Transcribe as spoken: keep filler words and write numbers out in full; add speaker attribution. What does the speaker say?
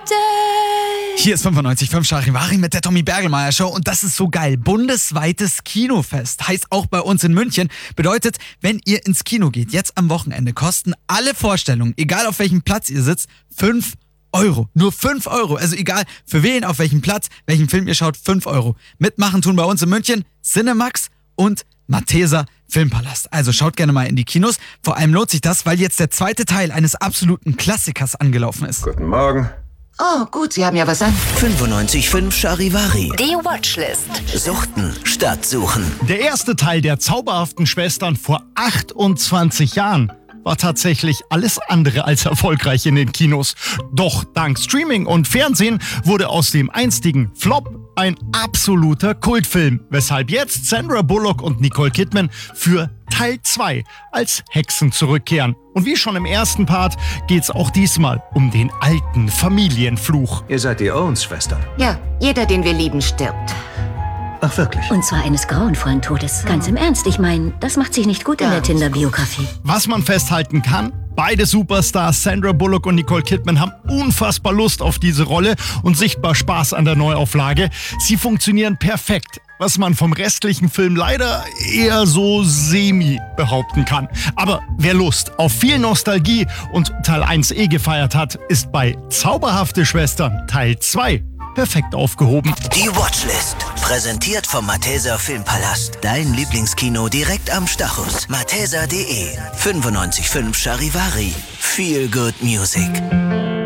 Speaker 1: Hier ist fünfundneunzig Komma fünf Charivari mit der Tommy Bergelmeier Show und das ist so geil. Bundesweites Kinofest heißt auch bei uns in München. Bedeutet, wenn ihr ins Kino geht, jetzt am Wochenende, kosten alle Vorstellungen, egal auf welchem Platz ihr sitzt, fünf Euro. Nur fünf Euro. Also egal für wen, auf welchem Platz, welchen Film ihr schaut, fünf Euro. Mitmachen tun bei uns in München Cinemax und Malteser Filmpalast. Also schaut gerne mal in die Kinos. Vor allem lohnt sich das, weil jetzt der zweite Teil eines absoluten Klassikers angelaufen ist.
Speaker 2: Guten Morgen.
Speaker 3: Oh, gut, Sie haben ja was an.
Speaker 4: fünfundneunzig Komma fünf Charivari.
Speaker 5: Die Watchlist.
Speaker 4: Suchten statt suchen.
Speaker 6: Der erste Teil der zauberhaften Schwestern vor achtundzwanzig Jahren war tatsächlich alles andere als erfolgreich in den Kinos. Doch dank Streaming und Fernsehen wurde aus dem einstigen Flop ein absoluter Kultfilm, weshalb jetzt Sandra Bullock und Nicole Kidman für Teil zwei als Hexen zurückkehren. Und wie schon im ersten Part geht's auch diesmal um den alten Familienfluch.
Speaker 2: Ihr seid die Owens-Schwestern.
Speaker 3: Ja, jeder, den wir lieben, stirbt.
Speaker 2: Ach, wirklich?
Speaker 7: Und zwar eines grauenvollen Todes. Ganz im Ernst, ich meine, das macht sich nicht gut in
Speaker 3: Ja,
Speaker 7: der Tinder-Biografie.
Speaker 6: Was man festhalten kann, beide Superstars Sandra Bullock und Nicole Kidman haben unfassbar Lust auf diese Rolle und sichtbar Spaß an der Neuauflage. Sie funktionieren perfekt, was man vom restlichen Film leider eher so semi behaupten kann. Aber wer Lust auf viel Nostalgie und Teil eins eh gefeiert hat, ist bei Zauberhafte Schwestern Teil zwei perfekt aufgehoben.
Speaker 4: Die Watchlist. Präsentiert vom Malteser Filmpalast. Dein Lieblingskino direkt am Stachus. malteser punkt de. fünfundneunzig Komma fünf Charivari. Feel good music.